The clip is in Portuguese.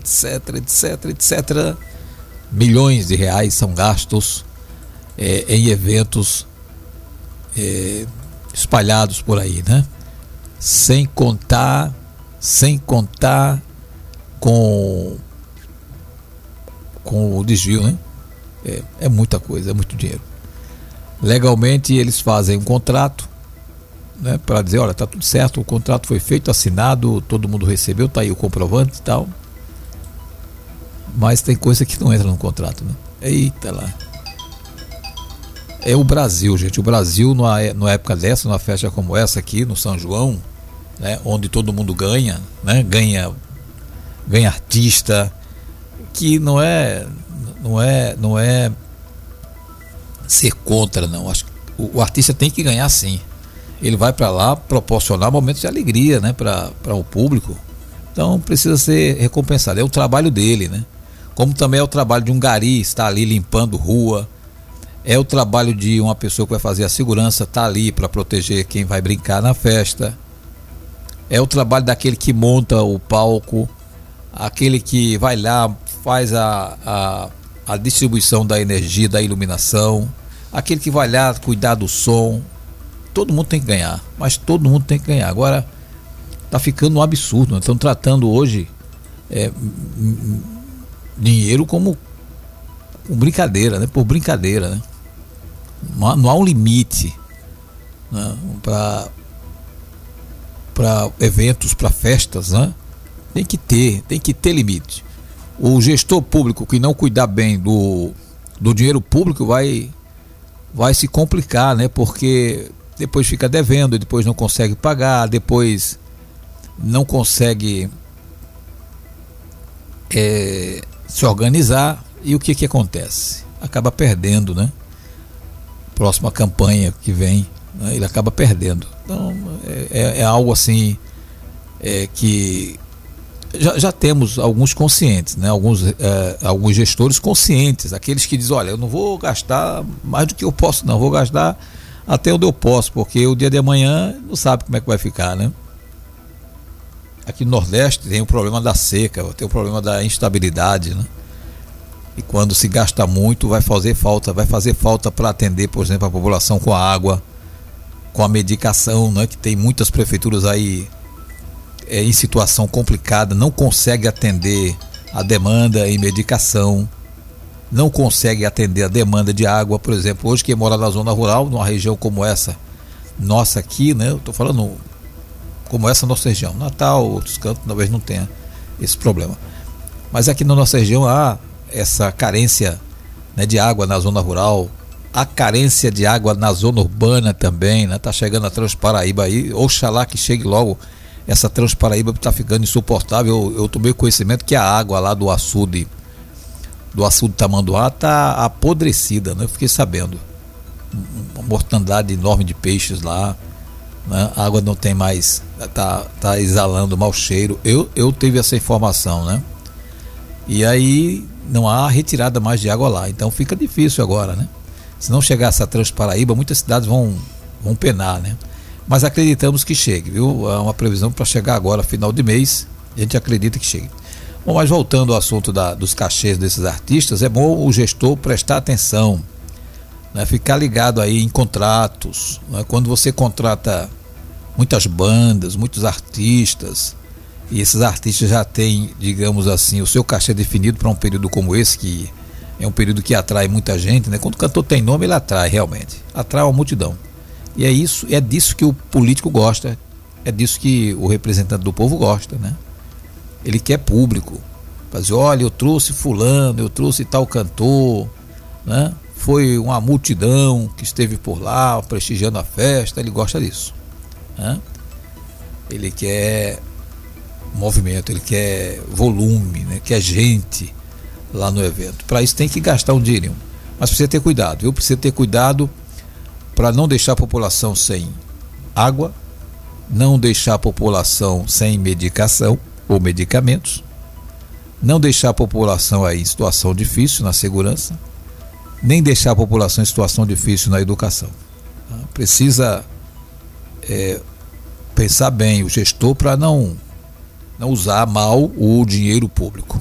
etc, etc, etc. Milhões de reais são gastos em eventos espalhados por aí, né? Sem contar com o desvio, né? É muita coisa, é muito dinheiro. Legalmente eles fazem um contrato, né, para dizer, olha, tá tudo certo, o contrato foi feito, assinado, todo mundo recebeu, tá aí o comprovante e tal. Mas tem coisa que não entra no contrato, né? Eita lá. É o Brasil, gente. O Brasil, numa época dessa, numa festa como essa aqui, no São João, né, onde todo mundo ganha, né? Ganha artista, que não é ser contra, não. Acho que o artista tem que ganhar, sim. Ele vai para lá proporcionar momentos de alegria, né, para o público. Então precisa ser recompensado. É o trabalho dele, né? Como também é o trabalho de um gari, estar ali limpando rua. É o trabalho de uma pessoa que vai fazer a segurança, estar ali para proteger quem vai brincar na festa. É o trabalho daquele que monta o palco, aquele que vai lá, faz a distribuição da energia, da iluminação, aquele que vai lá cuidar do som. Todo mundo tem que ganhar, mas todo mundo tem que ganhar. Agora está ficando um absurdo, né? Estão tratando hoje dinheiro como brincadeira, né? Por brincadeira, né? Não há um limite, né, para eventos, para festas, né? Tem que ter limite. O gestor público que não cuidar bem do dinheiro público vai se complicar, né? Porque depois fica devendo, depois não consegue pagar, depois não consegue se organizar, e o que acontece? Acaba perdendo, né? Próxima campanha que vem, né, ele acaba perdendo. Então é algo assim que já temos alguns conscientes, né? Alguns gestores conscientes, aqueles que dizem, olha, eu não vou gastar mais do que eu posso, não, vou gastar até onde eu posso, porque o dia de amanhã não sabe como é que vai ficar, né? Aqui no Nordeste tem o problema da seca, tem o problema da instabilidade, né? E quando se gasta muito, vai fazer falta para atender, por exemplo, a população com a água, com a medicação, né? Que tem muitas prefeituras aí em situação complicada, não consegue atender a demanda em medicação, não consegue atender a demanda de água. Por exemplo, hoje quem mora na zona rural, numa região como essa nossa aqui, né? Eu estou falando como essa nossa região, Natal, outros cantos talvez não tenha esse problema, mas aqui na nossa região há essa carência, né, de água na zona rural, a carência de água na zona urbana também, né? Tá chegando a Transparaíba aí, oxalá que chegue logo essa Transparaíba, está ficando insuportável. Eu tomei conhecimento que a água lá do açude Tamanduá está apodrecida, né? Eu fiquei sabendo, uma mortandade enorme de peixes lá, né? A água não tem mais, tá exalando mau cheiro. Eu tive essa informação, né? E aí não há retirada mais de água lá, então fica difícil agora, né? Se não chegar essa Transparaíba, muitas cidades vão penar, né? Mas acreditamos que chegue, viu? É uma previsão para chegar agora, final de mês, a gente acredita que chegue. Bom, mas voltando ao assunto dos cachês desses artistas, é bom o gestor prestar atenção, né? Ficar ligado aí em contratos, né? Quando você contrata muitas bandas, muitos artistas, e esses artistas já têm, digamos assim, o seu cachê definido para um período como esse, que é um período que atrai muita gente, né? Quando o cantor tem nome, ele atrai realmente, atrai uma multidão. E é disso que o político gosta, é disso que o representante do povo gosta, né? Ele quer público, fazer, olha, eu trouxe fulano, eu trouxe tal cantor, né? Foi uma multidão que esteve por lá, prestigiando a festa, ele gosta disso, né? Ele quer movimento, ele quer volume, né? Quer gente lá no evento. Para isso tem que gastar um dinheirinho, mas precisa ter cuidado, viu? Precisa ter cuidado para não deixar a população sem água, não deixar a população sem medicação ou medicamentos, não deixar a população aí em situação difícil na segurança, nem deixar a população em situação difícil na educação. Precisa pensar bem o gestor para não usar mal o dinheiro público.